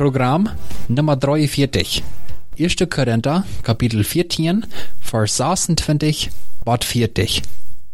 Programm Nummer 43. 1. Korinther, Kapitel 14, Vers 26, Bad 40.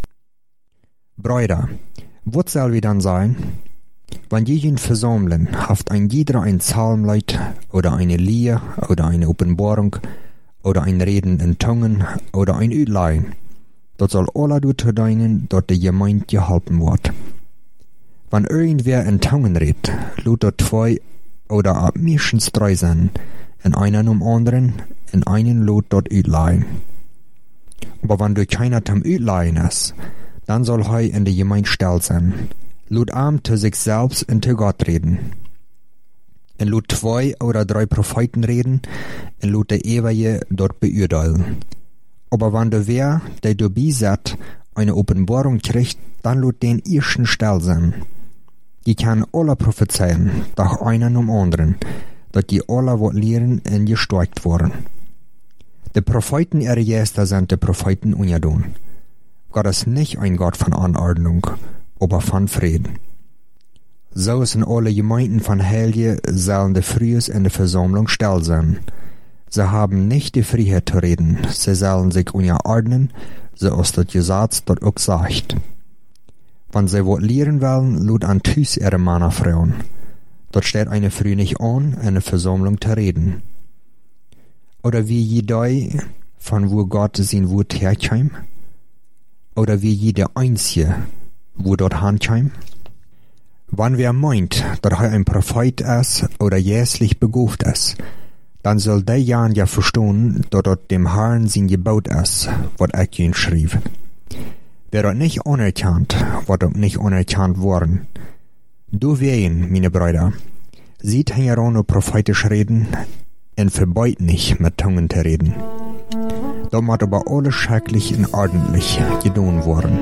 Brüder, wat soll wir dann sein? Wenn jeden versammeln, haft ein jeder ein Psalmlied oder eine Lied oder eine Offenbarung oder ein Reden in Zungen oder ein Utleihen. Das soll alle dazu dienen, dass die Gemeinde geholfen wird. Wenn irgendwer in Zungen redet, lut dort 2 oder ab meistens 3 sein, in einen anderen, in einen lot dort Utleihen. Aber wenn du keiner zum Utleihen ist, dann soll er in die Gemeinde still sein. Lut arm zu sich selbst und zu Gott reden. Und lut 2 oder 3 Propheten reden, und lut der Ewige dort beurteilen. Aber wenn der wer, der dabei sitzt, eine Offenbarung kriegt, dann lut den ersten still sein. Die kann alle prophezeien, doch einer um anderen, dass die alle wat lehren und gestärkt worden. Die Propheten ihre Gäste sind die Propheten ungedun. Gott ist nicht ein Gott von Anordnung, aber von Frieden. So sind alle Gemeinden von Helge, sollen die Frühes in der Versammlung still sein. Sie haben nicht die Freiheit zu reden, sie sollen sich unterordnen, so als das Gesetz dort auch sagt. Wenn sie wat lehren wollen, lud an Tüß ihre Männer Frauen. Dort steht eine Frau nicht an, in der Versammlung zu reden. Oder wie jeder, von wo Gott sein Wort herkommt? Oder wie jeder Einzige, wo dort heimkommt? Wenn wer meint, dass er ein Prophet ist oder jährlich begabt ist, dann soll der ja verstehen, dass dort dem Herrn sein Gebot ist, was ich ihn schrieb. Wer dort nicht anerkannt, wird dort nicht anerkannt worden. Du wen, meine Brüder, sieht heran und prophetisch reden, und verbeut nicht mit Zungen zu reden. Da muss aber alles schrecklich und ordentlich getan worden.